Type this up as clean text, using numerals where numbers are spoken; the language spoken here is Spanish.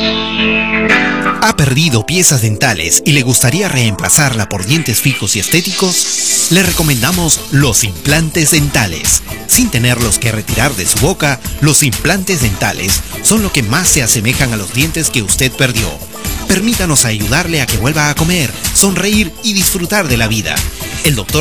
¿Ha perdido piezas dentales y le gustaría reemplazarla por dientes fijos y estéticos? Le recomendamos los implantes dentales. Sin tenerlos que retirar de su boca, los implantes dentales son lo que más se asemejan a los dientes que usted perdió. Permítanos ayudarle a que vuelva a comer, sonreír y disfrutar de la vida. El Dr.